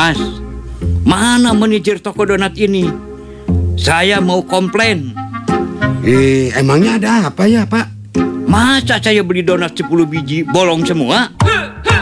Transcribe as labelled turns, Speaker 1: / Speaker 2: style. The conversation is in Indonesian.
Speaker 1: Mas, mana manajer toko donat ini? Saya mau komplain.
Speaker 2: Emangnya ada apa ya, Pak?
Speaker 1: Masa saya beli donat 10 biji bolong semua?